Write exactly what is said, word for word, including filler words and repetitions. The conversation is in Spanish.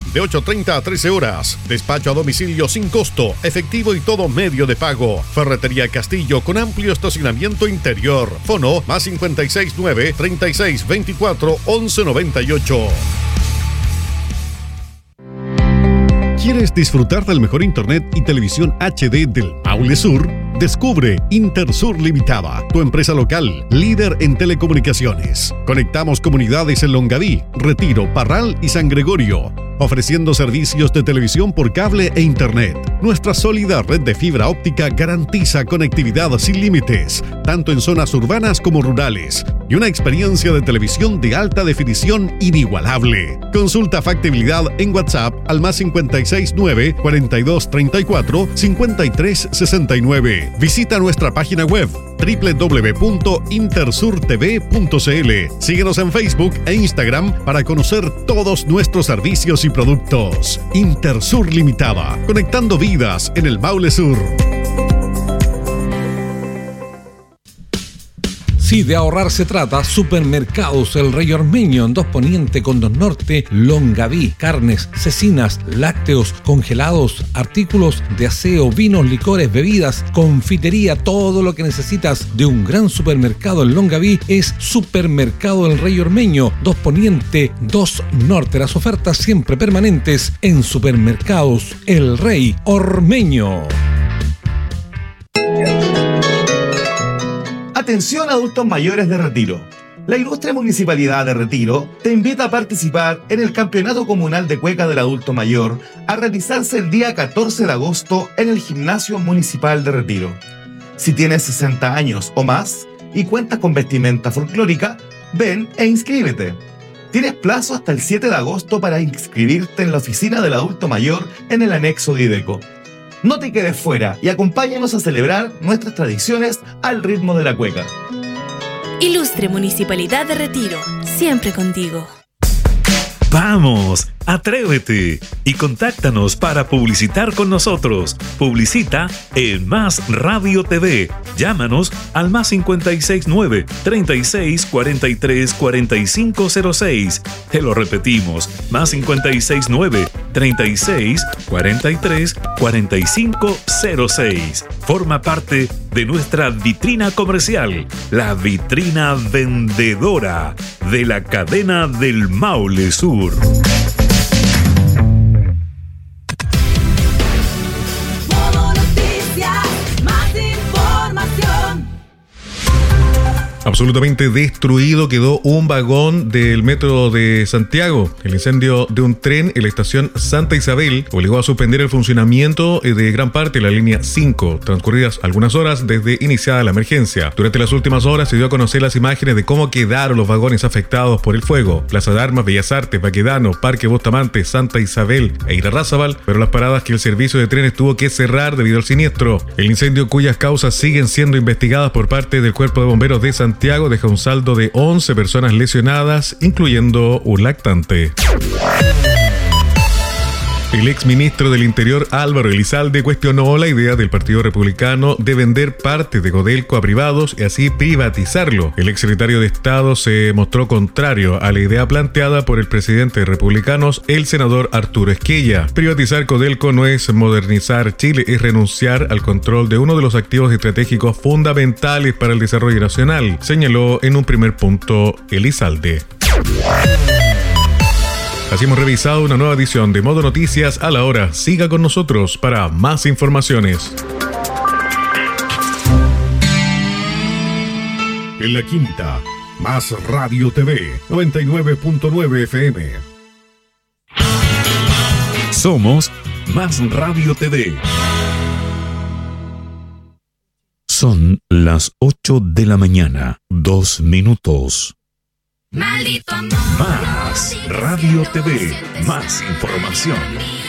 de ocho treinta a trece horas. Despacho a domicilio sin costo, efectivo y todo medio de pago. Ferretería Castillo con amplio estacionamiento interior. Fono más cincuenta y seis nueve, treinta y seis veinticuatro, once noventa y ocho. ¿Quieres disfrutar del mejor internet y televisión H D del Maule Sur? Descubre Intersur Limitada, tu empresa local, líder en telecomunicaciones. Conectamos comunidades en Longaví, Retiro, Parral y San Gregorio, ofreciendo servicios de televisión por cable e internet. Nuestra sólida red de fibra óptica garantiza conectividad sin límites, tanto en zonas urbanas como rurales, y una experiencia de televisión de alta definición inigualable. Consulta factibilidad en WhatsApp al más cincuenta y seis nueve, cuarenta y dos treinta y cuatro, cincuenta y tres sesenta y nueve. Visita nuestra página web doble u doble u doble u punto intersur t v punto c l. Síguenos en Facebook e Instagram para conocer todos nuestros servicios y productos. Intersur Limitada, conectando vidas en el Maule Sur. Si de ahorrar se trata, Supermercados El Rey Ormeño en Dos Poniente con Dos Norte, Longaví, carnes, cecinas, lácteos, congelados, artículos de aseo, vinos, licores, bebidas, confitería, todo lo que necesitas de un gran supermercado en Longaví es Supermercado El Rey Ormeño, Dos Poniente, Dos Norte. Las ofertas siempre permanentes en Supermercados El Rey Ormeño. Atención adultos mayores de Retiro. La ilustre Municipalidad de Retiro te invita a participar en el Campeonato Comunal de Cueca del Adulto Mayor a realizarse el día catorce de agosto en el Gimnasio Municipal de Retiro. Si tienes sesenta años o más y cuentas con vestimenta folclórica, ven e inscríbete. Tienes plazo hasta el siete de agosto para inscribirte en la oficina del adulto mayor en el anexo de IDECO. No te quedes fuera y acompáñanos a celebrar nuestras tradiciones al ritmo de la cueca. Ilustre Municipalidad de Retiro, siempre contigo. ¡Vamos! ¡Atrévete! Y contáctanos para publicitar con nosotros. Publicita en Más Radio T V. Llámanos al más cincuenta y seis nueve, treinta y seis, cuarenta y tres, cuarenta y cinco cero seis. Te lo repetimos, más cincuenta y seis nueve, treinta y seis, cuarenta y tres, cuarenta y cinco cero seis. Forma parte de nuestra vitrina comercial, la vitrina vendedora de la cadena del Maule Sur. Absolutamente destruido quedó un vagón del metro de Santiago. El incendio de un tren en la estación Santa Isabel obligó a suspender el funcionamiento de gran parte de la línea cinco, transcurridas algunas horas desde iniciada la emergencia. Durante las últimas horas se dio a conocer las imágenes de cómo quedaron los vagones afectados por el fuego. Plaza de Armas, Bellas Artes, Baquedano, Parque Bustamante, Santa Isabel e Irarrázaval fueron las paradas que el servicio de trenes tuvo que cerrar debido al siniestro. El incendio, cuyas causas siguen siendo investigadas por parte del Cuerpo de Bomberos de Santiago, Santiago, deja un saldo de once personas lesionadas, incluyendo un lactante. El exministro del Interior, Álvaro Elizalde, cuestionó la idea del Partido Republicano de vender parte de Codelco a privados y así privatizarlo. El exsecretario de Estado se mostró contrario a la idea planteada por el presidente de Republicanos, el senador Arturo Esquella. Privatizar Codelco no es modernizar Chile, es renunciar al control de uno de los activos estratégicos fundamentales para el desarrollo nacional, señaló en un primer punto Elizalde. Así hemos revisado una nueva edición de Modo Noticias a la hora. Siga con nosotros para más informaciones. En la quinta, Más Radio T V, noventa y nueve punto nueve F M. Somos Más Radio T V. Son las ocho de la mañana, dos minutos. Maldito amor. Más Radio T V, más información.